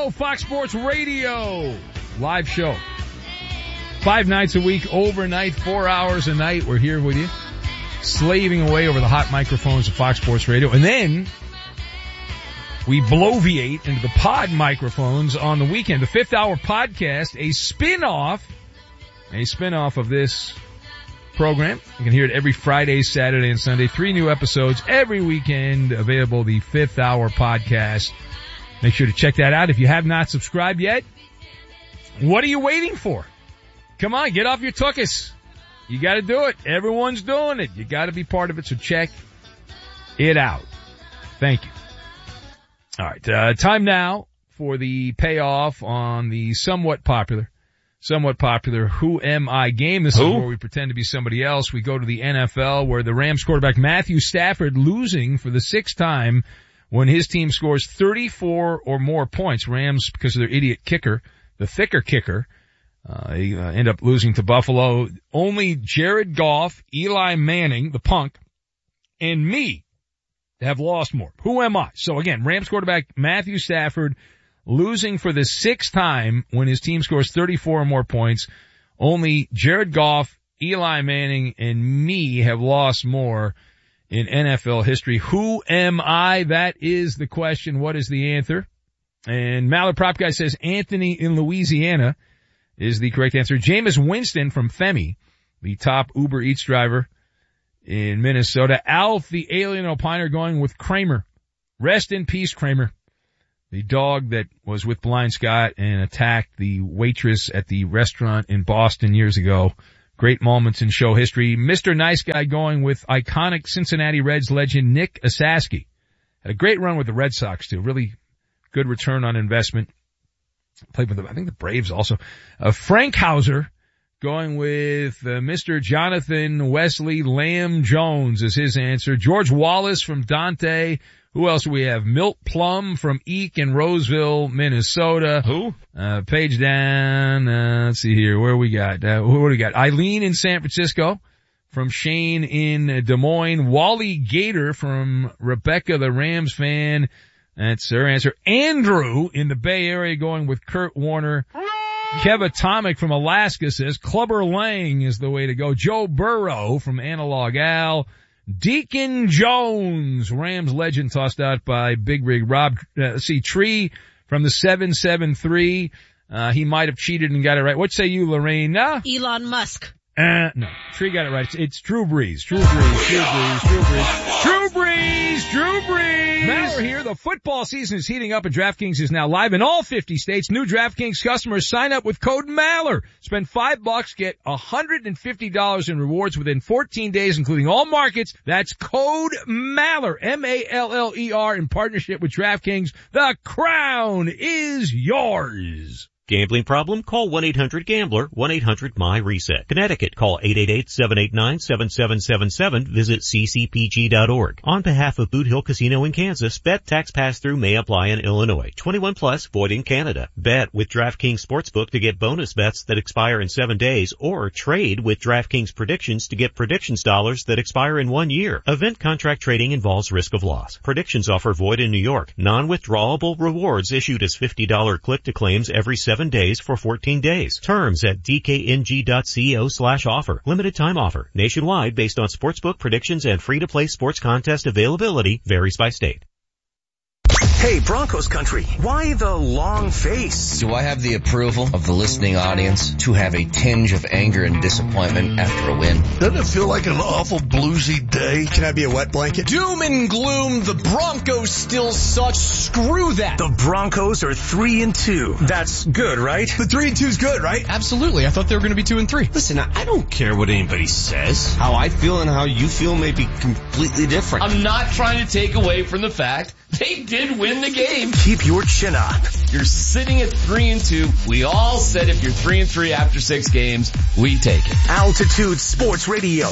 show, Fox Sports Radio. Live show. 5 nights a week, overnight, 4 hours a night. We're here with you, slaving away over the hot microphones of Fox Sports Radio. And then we bloviate into the pod microphones on the weekend. The 5th Hour Podcast, a spin-off of this program. You can hear it every Friday, Saturday, and Sunday. 3 new episodes every weekend available, the 5th Hour Podcast. Make sure to check that out. If you have not subscribed yet, what are you waiting for? Come on, get off your tuchus. You gotta do it. Everyone's doing it. You gotta be part of it, so check it out. Thank you. All right, time now for the payoff on the somewhat popular Who Am I game. This is where we pretend to be somebody else. We go to the NFL, where the Rams quarterback Matthew Stafford losing for the 6th time when his team scores 34 or more points. Rams, because of their idiot kicker, the thicker kicker, they end up losing to Buffalo. Only Jared Goff, Eli Manning, the punk, and me have lost more. Who am I? So again, Rams quarterback Matthew Stafford losing for the 6th time when his team scores 34 or more points. Only Jared Goff, Eli Manning, and me have lost more in NFL history. Who am I? That is the question. What is the answer? And Mallard Prop Guy says Anthony in Louisiana is the correct answer. Jameis Winston from Femi, the top Uber Eats driver in Minnesota. Alf, the alien opiner, going with Kramer. Rest in peace, Kramer. The dog that was with Blind Scott and attacked the waitress at the restaurant in Boston years ago. Great moments in show history. Mr. Nice Guy going with iconic Cincinnati Reds legend Nick Asaski. Had a great run with the Red Sox too. Really good return on investment. Played with I think the Braves also. Frank Hauser going with Mr. Jonathan Wesley Lamb Jones is his answer. George Wallace from Dante. Who else do we have? Milt Plum from Eek in Roseville, Minnesota. Who? Page down. Let's see here. Where we got? Who do we got? Eileen in San Francisco from Shane in Des Moines. Wally Gator from Rebecca, the Rams fan. That's her answer. Andrew in the Bay Area going with Kurt Warner. Kev Atomic from Alaska says Clubber Lang is the way to go. Joe Burrow from Analog Al. Deacon Jones, Rams legend, tossed out by Big Rig Rob. Tree from the 773. He might have cheated and got it right. What say you, Lorena? Elon Musk. No. Tree got it right. It's Drew Brees. Drew Brees. Maurer here. The football season is heating up and DraftKings is now live in all 50 states. New DraftKings customers sign up with code MALLER. Spend $5, get $150 in rewards within 14 days, including all markets. That's code MALLER, M-A-L-L-E-R, in partnership with DraftKings. The crown is yours. Gambling problem? Call 1-800-GAMBLER, 1-800-MY-RESET. Connecticut, call 888-789-7777. Visit ccpg.org. On behalf of Boot Hill Casino in Kansas, bet tax pass-through may apply in Illinois. 21 plus, void in Canada. Bet with DraftKings Sportsbook to get bonus bets that expire in 7 days, or trade with DraftKings Predictions to get predictions dollars that expire in 1 year. Event contract trading involves risk of loss. Predictions offer void in New York. Non-withdrawable rewards issued as $50 click-to-claims every 7 days for 14 days. Terms at dkng.co/offer. Limited time offer. Nationwide based on sportsbook predictions and free-to-play sports contest availability. Varies by state. Hey, Broncos country, why the long face? Do I have the approval of the listening audience to have a tinge of anger and disappointment after a win? Doesn't it feel like an awful bluesy day? Can I be a wet blanket? Doom and gloom, the Broncos still suck. Screw that. The Broncos are 3-2. That's good, right? The 3-2's good, right? Absolutely. I thought they were going to be 2-3. Listen, I don't care what anybody says. How I feel and how you feel may be completely different. I'm not trying to take away from the fact they did win the game. Keep your chin up. You're sitting at 3-2. We all said if you're 3-3 after 6 games, we take it. Altitude Sports Radio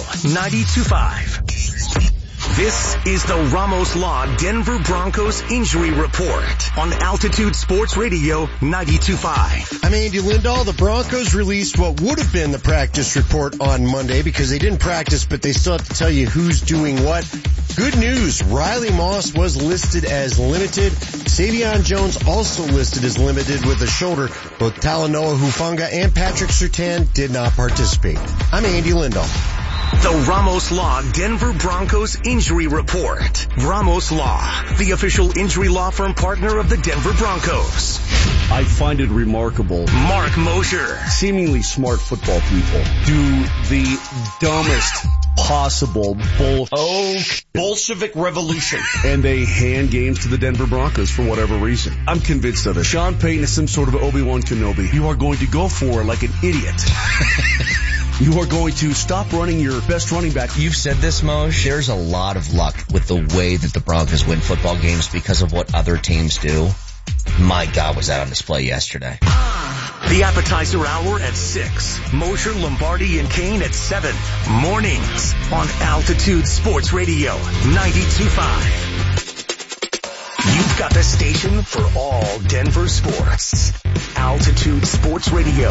92.5. This is the Ramos Law Denver Broncos Injury Report on Altitude Sports Radio 92.5. I'm Andy Lindahl. The Broncos released what would have been the practice report on Monday because they didn't practice, but they still have to tell you who's doing what. Good news, Riley Moss was listed as limited. Savion Jones also listed as limited with a shoulder. Both Talanoa Hufanga and Patrick Surtain did not participate. I'm Andy Lindahl. The Ramos Law Denver Broncos Injury Report. Ramos Law, the official injury law firm partner of the Denver Broncos. I find it remarkable. Mark Mosher. Seemingly smart football people do the dumbest possible Bolshevik revolution. And they hand games to the Denver Broncos for whatever reason. I'm convinced of it. Sean Payton is some sort of Obi-Wan Kenobi. You are going to go for like an idiot. You are going to stop running your best running back. You've said this, Moj. There's a lot of luck with the way that the Broncos win football games because of what other teams do. My God, was that on display yesterday. The appetizer hour at 6. Mosher, Lombardi, and Kane at 7. Mornings on Altitude Sports Radio 92.5. You've got the station for all Denver sports. Altitude Sports Radio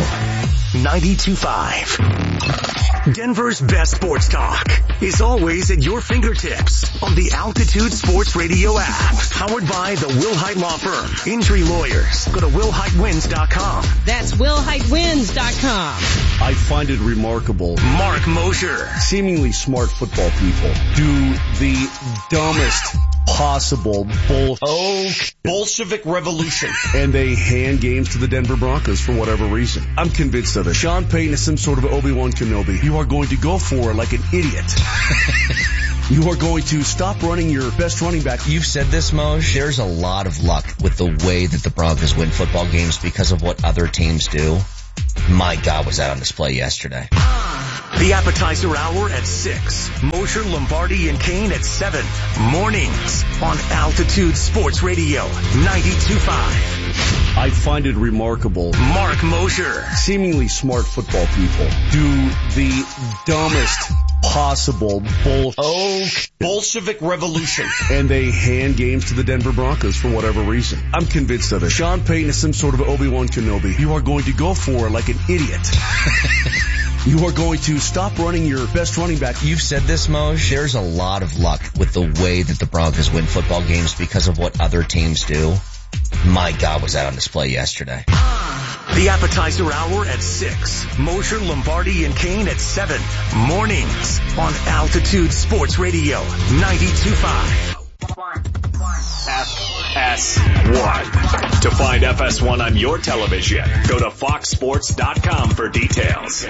92.5. Denver's best sports talk is always at your fingertips on the Altitude Sports Radio app. Powered by the Wilhite Law Firm. Injury lawyers. Go to WilhiteWins.com. That's WilhiteWins.com. I find it remarkable. Mark Mosher. Seemingly smart football people do the dumbest possible Bolshevik revolution. And they hand games to the Denver Broncos for whatever reason. I'm convinced of it. Sean Payton is some sort of Obi-Wan Kenobi. You are going to go for like an idiot. You are going to stop running your best running back. You've said this, Moj. There's a lot of luck with the way that the Broncos win football games because of what other teams do. My God, was that on display yesterday. The appetizer hour at 6. Mosher, Lombardi, and Kane at 7. Mornings on Altitude Sports Radio 92.5. I find it remarkable. Mark Mosher. Seemingly smart football people do the dumbest possible Bolshevik revolution. And they hand games to the Denver Broncos for whatever reason. I'm convinced of it. Sean Payton is some sort of Obi-Wan Kenobi. You are going to go for like an idiot. You are going to stop running your best running back. You've said this, Moj. There's a lot of luck with the way that the Broncos win football games because of what other teams do. My God, was that on display yesterday. The appetizer hour at 6. Mosher, Lombardi, and Kane at 7. Mornings on Altitude Sports Radio 92.5. FS1. To find FS1 on your television, go to foxsports.com for details.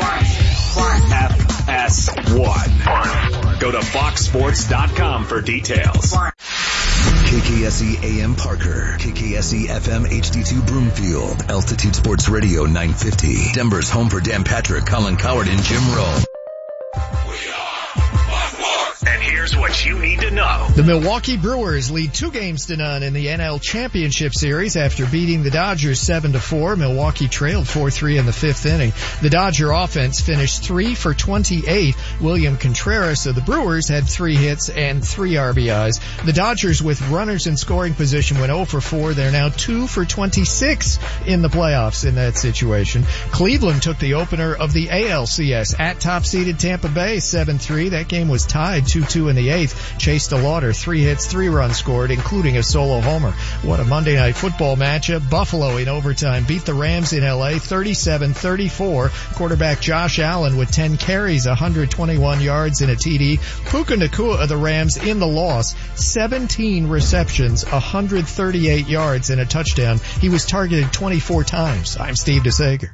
FS1. Go to foxsports.com for details. KKSE AM Parker, KKSE FM HD2 Broomfield, Altitude Sports Radio 950, Denver's home for Dan Patrick, Colin Coward, and Jim Rowe. And here's what you need to know. The Milwaukee Brewers lead 2-0 in the NL Championship Series after beating the Dodgers 7-4. Milwaukee trailed 4-3 in the 5th inning. The Dodger offense finished 3 for 28. William Contreras of the Brewers had 3 hits and 3 RBIs. The Dodgers, with runners in scoring position, went 0 for 4. They're now 2 for 26 in the playoffs in that situation. Cleveland took the opener of the ALCS at top-seeded Tampa Bay 7-3. That game was tied 2-2 in the 8th. Chase DeLauder, 3 hits, 3 runs scored, including a solo homer. What a Monday Night Football matchup. Buffalo in overtime beat the Rams in LA 37-34. Quarterback Josh Allen with 10 carries, 121 yards and a TD. Puka Nacua of the Rams in the loss, 17 receptions, 138 yards and a touchdown. He was targeted 24 times. I'm Steve DeSager.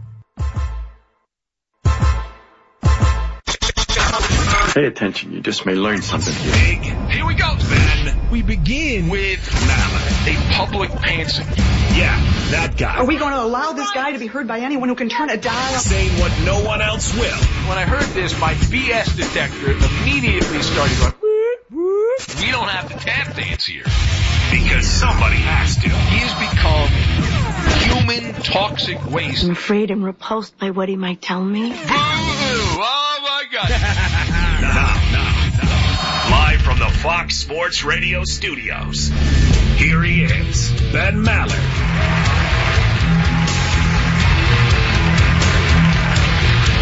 Pay attention, you just may learn something here. Big. Here we go, then. We begin with Mallet, a public pantser. Yeah, that guy. Are we going to allow this guy to be heard by anyone who can turn a dial? Saying what no one else will. When I heard this, my BS detector immediately started going, whoop, whoop. We don't have to tap dance here. Because somebody has to. He has become human toxic waste. I'm afraid I'm repulsed by what he might tell me. Boo! Oh my God. Now. Live from the Fox Sports Radio studios, here he is, Ben Maller.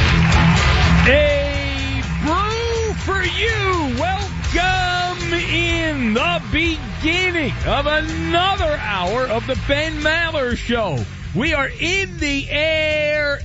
A brew for you. Welcome of another hour of the Ben Maller Show. We are in the air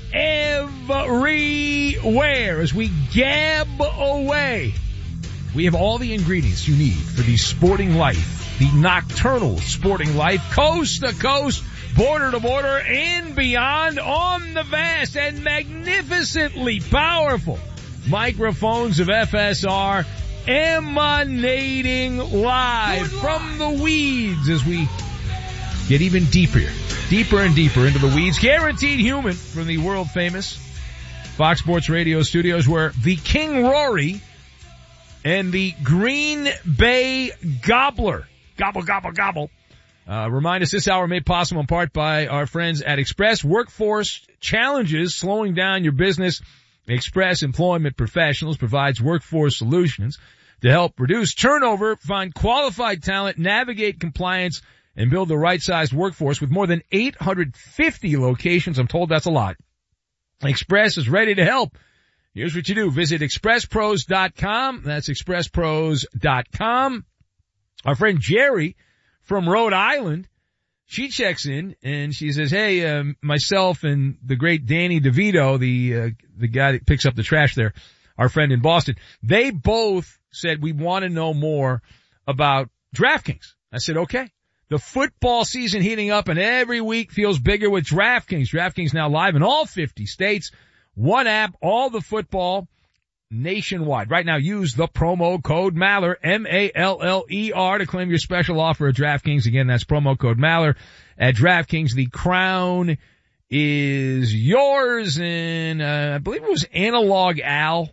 everywhere as we gab away. We have all the ingredients you need for the sporting life, the nocturnal sporting life, coast to coast, border to border, and beyond on the vast and magnificently powerful microphones of FSR, emanating live from the weeds as we get even deeper and deeper into the weeds. Guaranteed Human from the world famous Fox Sports Radio studios, where the King Rory and the Green Bay Gobbler, gobble, gobble, gobble, remind us this hour made possible in part by our friends at Express Workforce Challenges, slowing down your business. Express Employment Professionals provides workforce solutions to help reduce turnover, find qualified talent, navigate compliance, and build the right-sized workforce with more than 850 locations. I'm told that's a lot. Express is ready to help. Here's what you do. Visit expresspros.com. That's expresspros.com. Our friend Jerry from Rhode Island, she checks in and she says, hey, myself and the great Danny DeVito, the guy that picks up the trash there, our friend in Boston, they both said we want to know more about DraftKings. I said, okay. The football season heating up and every week feels bigger with DraftKings. DraftKings now live in all 50 states. One app, all the football nationwide. Right now, use the promo code Maller, M-A-L-L-E-R, to claim your special offer at DraftKings. Again, that's promo code Maller at DraftKings. The crown is yours, and I believe it was Analog Al,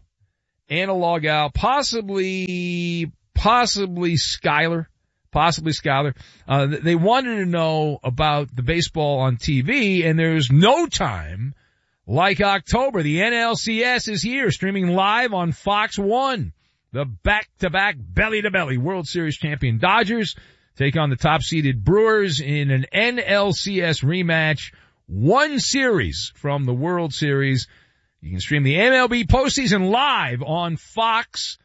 possibly Skyler. They wanted to know about the baseball on TV, and there's no time like October. The NLCS is here, streaming live on Fox 1. The back-to-back, belly-to-belly World Series champion Dodgers take on the top-seeded Brewers in an NLCS rematch. One series from the World Series. You can stream the MLB postseason live on Fox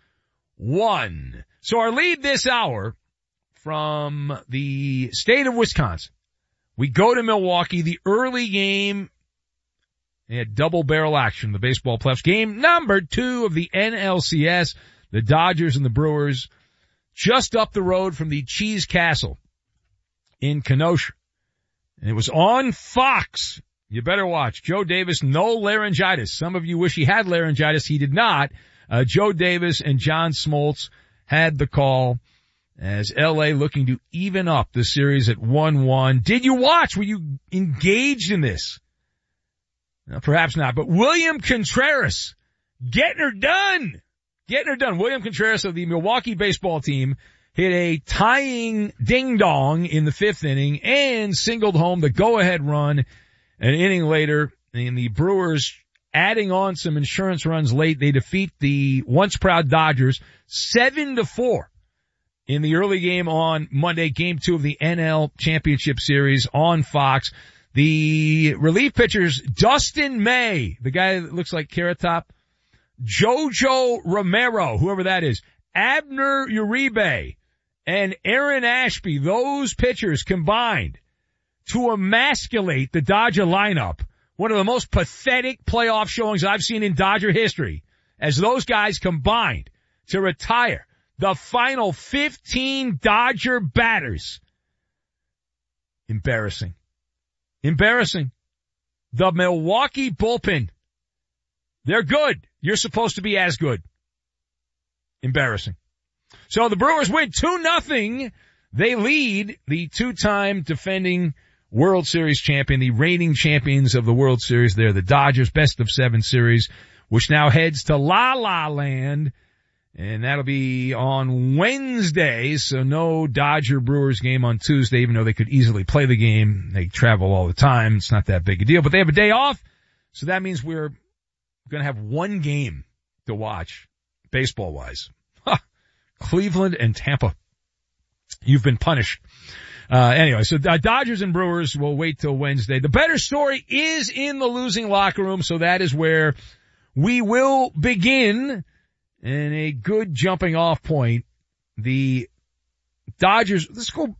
1. So our lead this hour from the state of Wisconsin. We go to Milwaukee, the early game. They had double barrel action, the baseball playoffs. Game number 2 of the NLCS, the Dodgers and the Brewers, just up the road from the Cheese Castle in Kenosha. And it was on Fox. You better watch. Joe Davis, no laryngitis. Some of you wish he had laryngitis. He did not. Joe Davis and John Smoltz had the call as LA looking to even up the series at 1-1. Did you watch? Were you engaged in this? No, perhaps not, but William Contreras getting her done. William Contreras of the Milwaukee baseball team hit a tying ding-dong in the 5th inning and singled home the go-ahead run an inning later. And the Brewers, adding on some insurance runs late, they defeat the once proud Dodgers 7-4 in the early game on Monday, game 2 of the NL Championship Series on Fox. The relief pitchers, Dustin May, the guy that looks like Carrot Top, Jojo Romero, whoever that is, Abner Uribe, and Aaron Ashby, those pitchers combined to emasculate the Dodger lineup. One of the most pathetic playoff showings I've seen in Dodger history, as those guys combined to retire the final 15 Dodger batters. Embarrassing. The Milwaukee bullpen. They're good. You're supposed to be as good. Embarrassing. So the Brewers win 2-0. They lead the 2-time defending World Series champion, the reigning champions of the World Series. They're the Dodgers, best of 7 series, which now heads to La La Land. And that'll be on Wednesday, so no Dodger Brewers game on Tuesday, even though they could easily play the game. They travel all the time. It's not that big a deal, but they have a day off. So that means we're going to have one game to watch, baseball-wise. Cleveland and Tampa. You've been punished. Anyway, so Dodgers and Brewers will wait till Wednesday. The better story is in the losing locker room, so that is where we will begin. And a good jumping off point, the Dodgers, let's go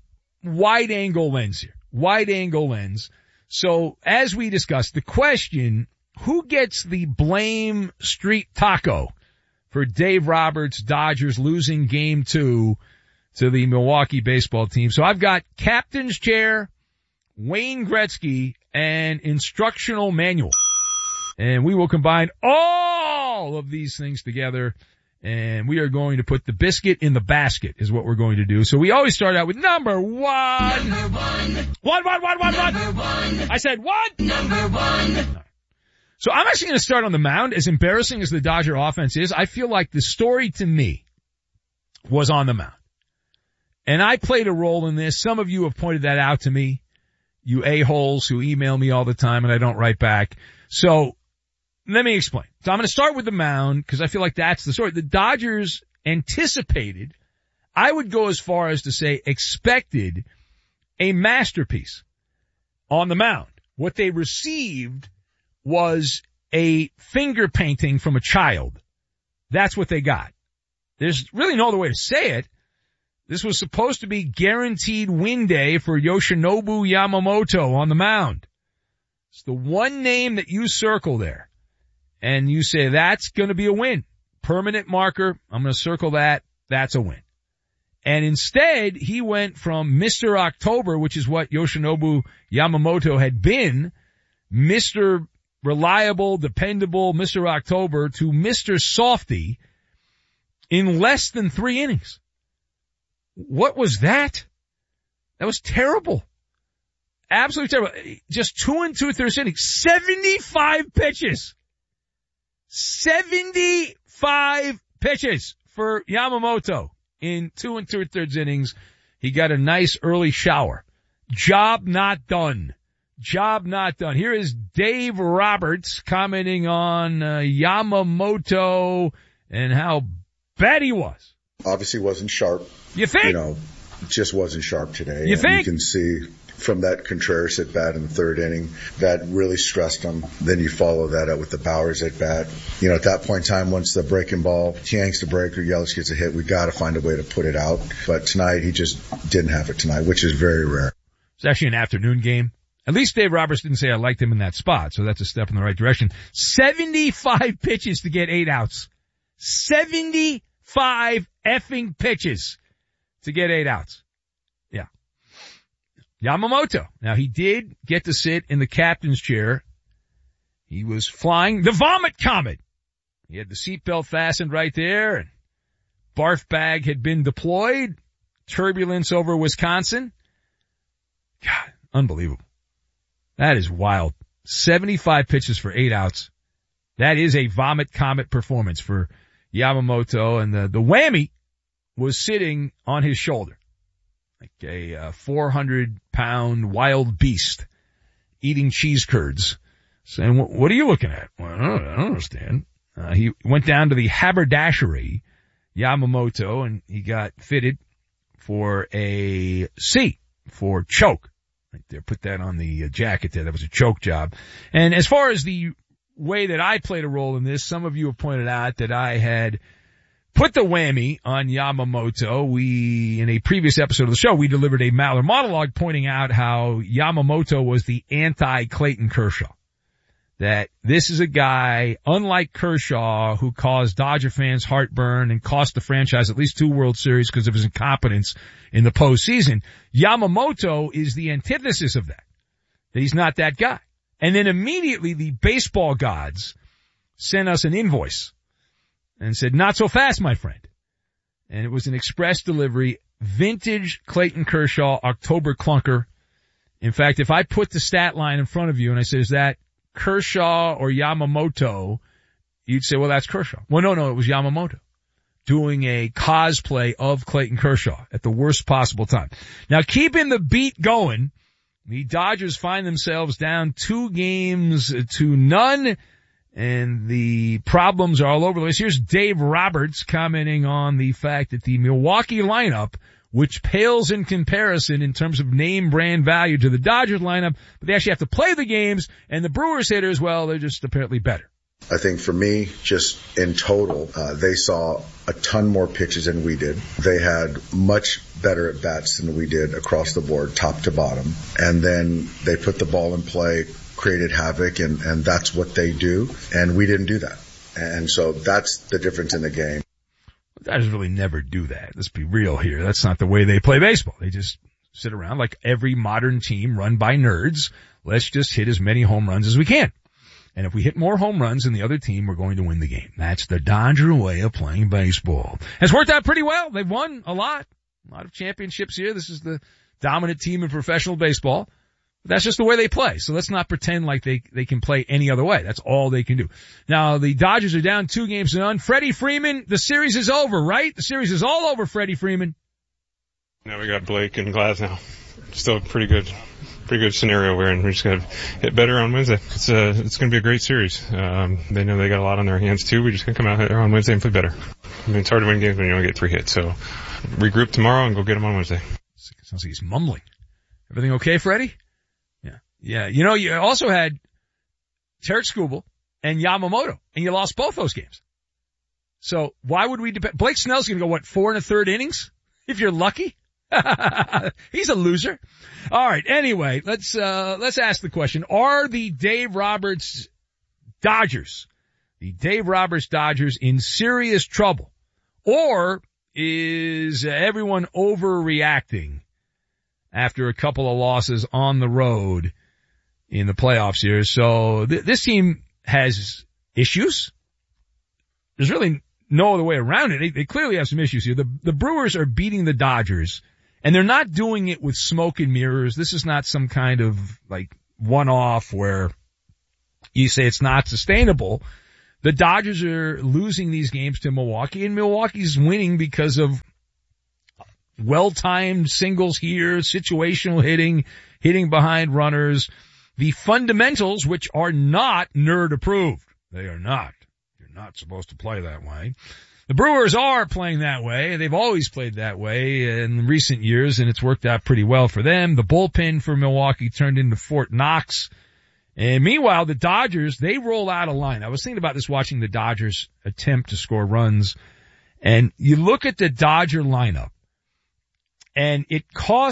wide angle lens here. Wide angle lens. So as we discussed, the question, who gets the blame street taco for Dave Roberts' Dodgers losing game 2 to the Milwaukee baseball team? So I've got captain's chair, Wayne Gretzky, and instructional manual. And we will combine all of these things together, and we are going to put the biscuit in the basket is what we're going to do. So we always start out with number one. Number one. One. Number one. I said what? Number one. So I'm actually going to start on the mound. As embarrassing as the Dodger offense is, I feel like the story to me was on the mound. And I played a role in this. Some of you have pointed that out to me, you a-holes who email me all the time and I don't write back. So let me explain. So I'm going to start with the mound because I feel like that's the story. The Dodgers anticipated, I would go as far as to say expected, a masterpiece on the mound. What they received was a finger painting from a child. That's what they got. There's really no other way to say it. This was supposed to be guaranteed win day for Yoshinobu Yamamoto on the mound. It's the one name that you circle there. And you say, that's going to be a win. Permanent marker. I'm going to circle that. That's a win. And instead, he went from Mr. October, which is what Yoshinobu Yamamoto had been, Mr. Reliable, dependable, Mr. October, to Mr. Softy in less than 3 innings. What was that? That was terrible. Absolutely terrible. Just 2 2/3 innings. 75 pitches. 75 pitches for Yamamoto in 2 2/3 innings. He got a nice early shower. Job not done. Job not done. Here is Dave Roberts commenting on Yamamoto and how bad he was. Obviously wasn't sharp. You think? You know, just wasn't sharp today. You think? You can see from that Contreras at bat in the 3rd inning, that really stressed him. Then you follow that up with the Bowers at bat. You know, at that point in time, once the breaking ball, he yanks the breaker, Yelich gets a hit, we got to find a way to put it out. But tonight, he just didn't have it tonight, which is very rare. It's actually an afternoon game. At least Dave Roberts didn't say I liked him in that spot, so that's a step in the right direction. 75 pitches to get 8 outs. 75 effing pitches to get 8 outs. Yeah. Yamamoto. Now, he did get to sit in the captain's chair. He was flying the vomit comet. He had the seatbelt fastened right there, and barf bag had been deployed. Turbulence over Wisconsin. God, unbelievable. That is wild. 75 pitches for 8 outs. That is a vomit comet performance for Yamamoto, and the whammy was sitting on his shoulder. Like a 400-pound wild beast eating cheese curds. Saying, what are you looking at? Well, I don't understand. He went down to the haberdashery, Yamamoto, and he got fitted for a C for choke. Right there, put that on the jacket there. That was a choke job. And as far as the way that I played a role in this, some of you have pointed out that I had put the whammy on Yamamoto. In a previous episode of the show, we delivered a Maller monologue pointing out how Yamamoto was the anti-Clayton Kershaw. That this is a guy, unlike Kershaw, who caused Dodger fans heartburn and cost the franchise at least 2 World Series because of his incompetence in the postseason. Yamamoto is the antithesis of that. That he's not that guy. And then immediately the baseball gods sent us an invoice and said, not so fast, my friend. And it was an express delivery, vintage Clayton Kershaw, October clunker. In fact, if I put the stat line in front of you and I said, is that Kershaw or Yamamoto, you'd say, well, that's Kershaw. Well, no, it was Yamamoto doing a cosplay of Clayton Kershaw at the worst possible time. Now, keeping the beat going, the Dodgers find themselves down 2-0, and the problems are all over the place. Here's Dave Roberts commenting on the fact that the Milwaukee lineup, which pales in comparison in terms of name brand value to the Dodgers lineup, but they actually have to play the games, and the Brewers hitters, well, they're just apparently better. I think for me, just in total, they saw a ton more pitches than we did. They had much better at bats than we did across the board, top to bottom. And then they put the ball in play, created havoc, and that's what they do. And we didn't do that. And so that's the difference in the game. Guys really never do that. Let's be real here. That's not the way they play baseball. They just sit around like every modern team run by nerds. Let's just hit as many home runs as we can. And if we hit more home runs than the other team, we're going to win the game. That's the Dodger way of playing baseball. It's worked out pretty well. They've won a lot of championships here. This is the dominant team in professional baseball. But that's just the way they play. So let's not pretend like they can play any other way. That's all they can do. Now, the Dodgers are down 2-0. Freddie Freeman, the series is over, right? The series is all over, Freddie Freeman. Now we got Blake and Glasnow. Still pretty good scenario we're in. We just got to hit better on Wednesday. It's going to be a great series. They know they got a lot on their hands too. We just got to come out there on Wednesday and play better. I mean, it's hard to win games when you only get 3 hits. So regroup tomorrow and go get them on Wednesday. Sounds like he's mumbling. Everything okay, Freddie? Yeah. You know, you also had Tarik Skubal and Yamamoto, and you lost both those games. So why would we depend? Blake Snell's going to go, 4 1/3 innings? If you're lucky? He's a loser. All right. Anyway, let's ask the question. Are the Dave Roberts Dodgers in serious trouble? Or is everyone overreacting after a couple of losses on the road in the playoffs here? So this team has issues. There's really no other way around it. They clearly have some issues here. The Brewers are beating the Dodgers, and they're not doing it with smoke and mirrors. This is not some kind of one-off where you say it's not sustainable. The Dodgers are losing these games to Milwaukee, and Milwaukee's winning because of well-timed singles here, situational hitting behind runners, the fundamentals, which are not nerd approved. They are not. You're not supposed to play that way. The Brewers are playing that way. They've always played that way in recent years, and it's worked out pretty well for them. The bullpen for Milwaukee turned into Fort Knox. And meanwhile, the Dodgers, they roll out a line. I was thinking about this watching the Dodgers attempt to score runs. And you look at the Dodger lineup, and it costs